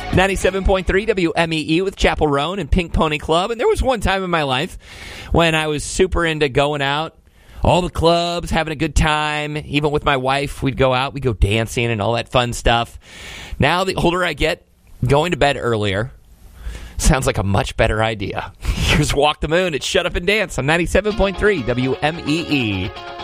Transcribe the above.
97.3 WMEE with Chapel Roan and Pink Pony Club. And there was one time in my life when I was super into going out, all the clubs, having a good time. Even with my wife, we'd go out, we'd go dancing and all that fun stuff. Now, the older I get, going to bed earlier sounds like a much better idea. Here's Walk the Moon. It's Shut Up and Dance on 97.3 WMEE.